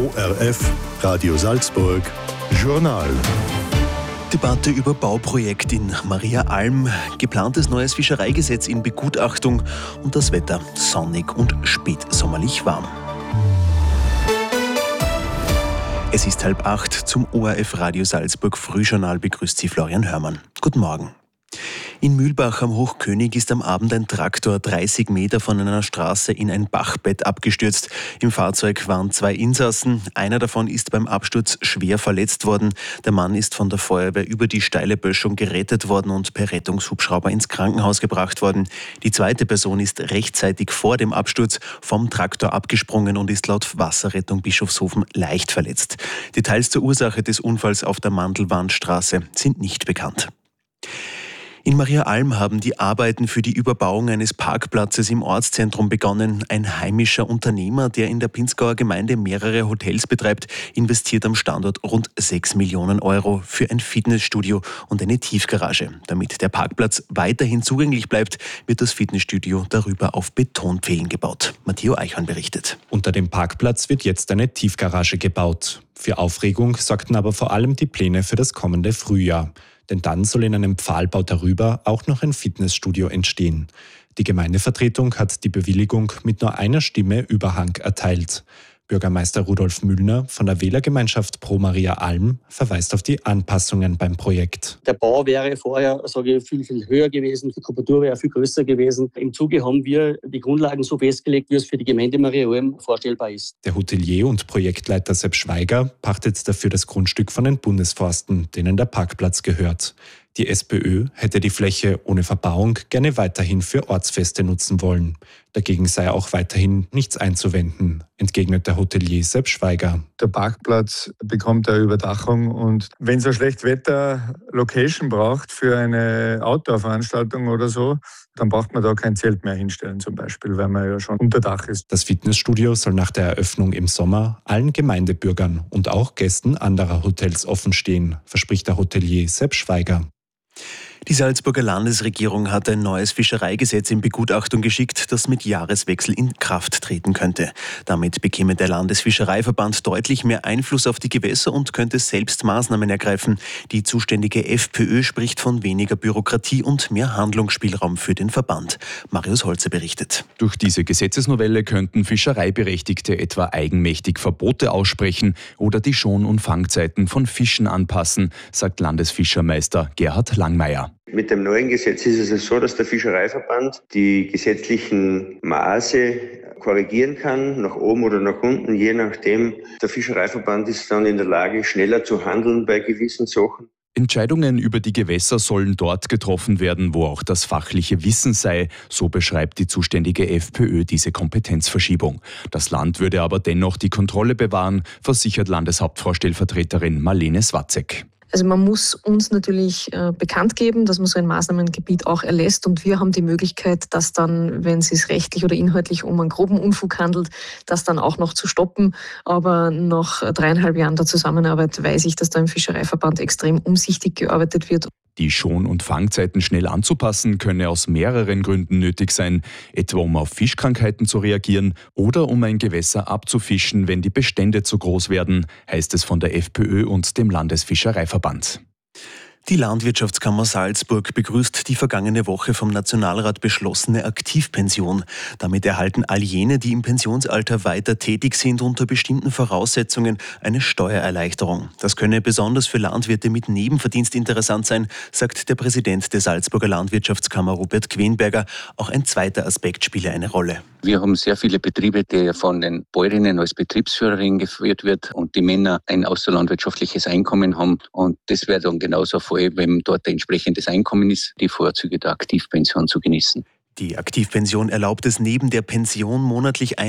ORF Radio Salzburg Journal. Debatte über Bauprojekt in Maria Alm, geplantes neues Fischereigesetz in Begutachtung und das Wetter sonnig und spätsommerlich warm. Es ist 7:30 zum ORF Radio Salzburg Frühjournal, begrüßt Sie Florian Hörmann. Guten Morgen. In Mühlbach am Hochkönig ist am Abend ein Traktor 30 Meter von einer Straße in ein Bachbett abgestürzt. Im Fahrzeug waren 2 Insassen. Einer davon ist beim Absturz schwer verletzt worden. Der Mann ist von der Feuerwehr über die steile Böschung gerettet worden und per Rettungshubschrauber ins Krankenhaus gebracht worden. Die zweite Person ist rechtzeitig vor dem Absturz vom Traktor abgesprungen und ist laut Wasserrettung Bischofshofen leicht verletzt. Details zur Ursache des Unfalls auf der Mandelwandstraße sind nicht bekannt. In Maria Alm haben die Arbeiten für die Überbauung eines Parkplatzes im Ortszentrum begonnen. Ein heimischer Unternehmer, der in der Pinzgauer Gemeinde mehrere Hotels betreibt, investiert am Standort rund 6 Millionen Euro für ein Fitnessstudio und eine Tiefgarage. Damit der Parkplatz weiterhin zugänglich bleibt, wird das Fitnessstudio darüber auf Betonpfählen gebaut. Matteo Eichhorn berichtet. Unter dem Parkplatz wird jetzt eine Tiefgarage gebaut. Für Aufregung sorgten aber vor allem die Pläne für das kommende Frühjahr. Denn dann soll in einem Pfahlbau darüber auch noch ein Fitnessstudio entstehen. Die Gemeindevertretung hat die Bewilligung mit nur einer Stimme Überhang erteilt. Bürgermeister Rudolf Müllner von der Wählergemeinschaft Pro Maria Alm verweist auf die Anpassungen beim Projekt. Der Bau wäre vorher, viel höher gewesen, die Kubatur wäre viel größer gewesen. Im Zuge haben wir die Grundlagen so festgelegt, wie es für die Gemeinde Maria Alm vorstellbar ist. Der Hotelier und Projektleiter Sepp Schweiger pachtet dafür das Grundstück von den Bundesforsten, denen der Parkplatz gehört. Die SPÖ hätte die Fläche ohne Verbauung gerne weiterhin für Ortsfeste nutzen wollen. Dagegen sei auch weiterhin nichts einzuwenden, entgegnet der Hotelier Sepp Schweiger. Der Parkplatz bekommt eine Überdachung und wenn es eine Schlechtwetter-Location braucht für eine Outdoor-Veranstaltung oder so, dann braucht man da kein Zelt mehr hinstellen zum Beispiel, weil man ja schon unter Dach ist. Das Fitnessstudio soll nach der Eröffnung im Sommer allen Gemeindebürgern und auch Gästen anderer Hotels offenstehen, verspricht der Hotelier Sepp Schweiger. Die Salzburger Landesregierung hat ein neues Fischereigesetz in Begutachtung geschickt, das mit Jahreswechsel in Kraft treten könnte. Damit bekäme der Landesfischereiverband deutlich mehr Einfluss auf die Gewässer und könnte selbst Maßnahmen ergreifen. Die zuständige FPÖ spricht von weniger Bürokratie und mehr Handlungsspielraum für den Verband. Marius Holzer berichtet. Durch diese Gesetzesnovelle könnten Fischereiberechtigte etwa eigenmächtig Verbote aussprechen oder die Schon- und Fangzeiten von Fischen anpassen, sagt Landesfischermeister Gerhard Langmeier. Mit dem neuen Gesetz ist es so, dass der Fischereiverband die gesetzlichen Maße korrigieren kann, nach oben oder nach unten, je nachdem. Der Fischereiverband ist dann in der Lage, schneller zu handeln bei gewissen Sachen. Entscheidungen über die Gewässer sollen dort getroffen werden, wo auch das fachliche Wissen sei, so beschreibt die zuständige FPÖ diese Kompetenzverschiebung. Das Land würde aber dennoch die Kontrolle bewahren, versichert Landeshauptfrau-Stellvertreterin Marlene Swatzek. Also man muss uns natürlich bekannt geben, dass man so ein Maßnahmengebiet auch erlässt und wir haben die Möglichkeit, das dann, wenn es sich rechtlich oder inhaltlich um einen groben Unfug handelt, das dann auch noch zu stoppen. Aber nach 3,5 Jahren der Zusammenarbeit weiß ich, dass da im Fischereiverband extrem umsichtig gearbeitet wird. Die Schon- und Fangzeiten schnell anzupassen, könne aus mehreren Gründen nötig sein, etwa um auf Fischkrankheiten zu reagieren oder um ein Gewässer abzufischen, wenn die Bestände zu groß werden, heißt es von der FPÖ und dem Landesfischereiverband. Die Landwirtschaftskammer Salzburg begrüßt die vergangene Woche vom Nationalrat beschlossene Aktivpension. Damit erhalten all jene, die im Pensionsalter weiter tätig sind, unter bestimmten Voraussetzungen eine Steuererleichterung. Das könne besonders für Landwirte mit Nebenverdienst interessant sein, sagt der Präsident der Salzburger Landwirtschaftskammer Robert Quenberger. Auch ein zweiter Aspekt spiele eine Rolle. Wir haben sehr viele Betriebe, die von den Bäuerinnen als Betriebsführerin geführt wird und die Männer ein außerlandwirtschaftliches Einkommen haben. Und das wäre dann genauso voll, wenn dort ein entsprechendes Einkommen ist, die Vorzüge der Aktivpension zu genießen. Die Aktivpension erlaubt es neben der Pension monatlich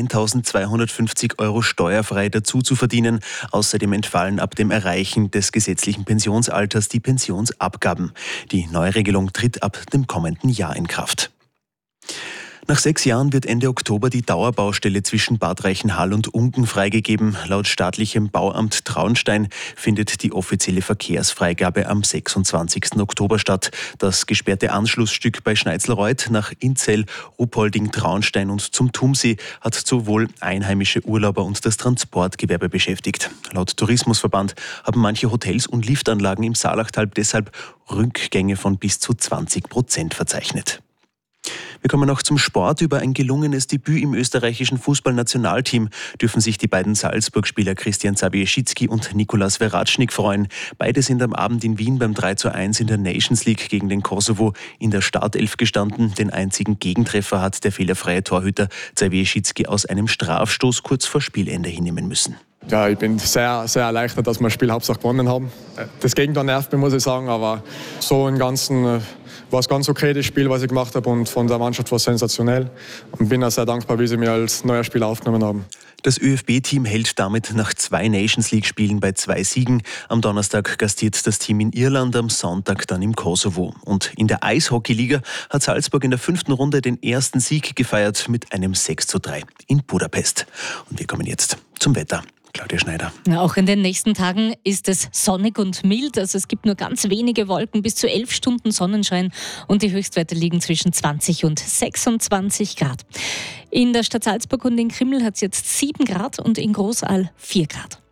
1.250 € steuerfrei dazu zu verdienen. Außerdem entfallen ab dem Erreichen des gesetzlichen Pensionsalters die Pensionsabgaben. Die Neuregelung tritt ab dem kommenden Jahr in Kraft. Nach 6 Jahren wird Ende Oktober die Dauerbaustelle zwischen Bad Reichenhall und Unken freigegeben. Laut staatlichem Bauamt Traunstein findet die offizielle Verkehrsfreigabe am 26. Oktober statt. Das gesperrte Anschlussstück bei Schneizlerreuth nach Inzell, Ruppolding, Traunstein und zum Tumsee hat sowohl einheimische Urlauber und das Transportgewerbe beschäftigt. Laut Tourismusverband haben manche Hotels und Liftanlagen im Saalachtal deshalb Rückgänge von bis zu 20% verzeichnet. Wir kommen noch zum Sport. Über ein gelungenes Debüt im österreichischen Fußballnationalteam dürfen sich die beiden Salzburg-Spieler Christian Zabieschicki und Nikolas Veratschnik freuen. Beide sind am Abend in Wien beim 3:1 in der Nations League gegen den Kosovo in der Startelf gestanden. Den einzigen Gegentreffer hat der fehlerfreie Torhüter Zabieschicki aus einem Strafstoß kurz vor Spielende hinnehmen müssen. Ja, ich bin sehr, sehr erleichtert, dass wir das Spiel hauptsächlich gewonnen haben. Das Gegentor nervt mich, muss ich sagen, aber so im Ganzen war es ganz okay, das Spiel, was ich gemacht habe, und von der Mannschaft war es sensationell. Und bin auch sehr dankbar, wie sie mir als neuer Spieler aufgenommen haben. Das ÖFB-Team hält damit nach 2 Nations-League-Spielen bei 2 Siegen. Am Donnerstag gastiert das Team in Irland, am Sonntag dann im Kosovo. Und in der Eishockey-Liga hat Salzburg in der 5. Runde den ersten Sieg gefeiert mit einem 6:3 in Budapest. Und wir kommen jetzt zum Wetter. Claudia Schneider. Auch in den nächsten Tagen ist es sonnig und mild. Also es gibt nur ganz wenige Wolken, bis zu 11 Stunden Sonnenschein und die Höchstwerte liegen zwischen 20 und 26 Grad. In der Stadt Salzburg und in Krimml hat es jetzt 7 Grad und in Großaal 4 Grad.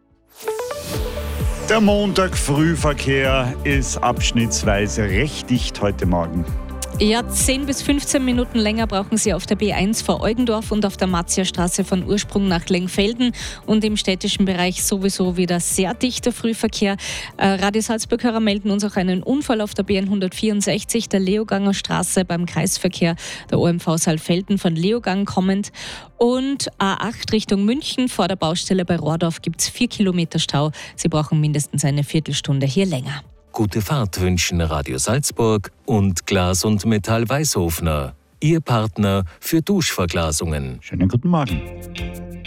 Der Montag-Frühverkehr ist abschnittsweise recht dicht heute Morgen. Ja, 10 bis 15 Minuten länger brauchen Sie auf der B1 vor Eugendorf und auf der Matzia-Straße von Ursprung nach Lengfelden. Und im städtischen Bereich sowieso wieder sehr dichter Frühverkehr. Radio Salzburg-Hörer melden uns auch einen Unfall auf der BN164, der Leoganger Straße beim Kreisverkehr der OMV Saalfelden von Leogang kommend. Und A8 Richtung München vor der Baustelle bei Rohrdorf gibt es 4 Kilometer Stau. Sie brauchen mindestens eine Viertelstunde hier länger. Gute Fahrt wünschen Radio Salzburg und Glas und Metall Weißhofner, Ihr Partner für Duschverglasungen. Schönen guten Morgen.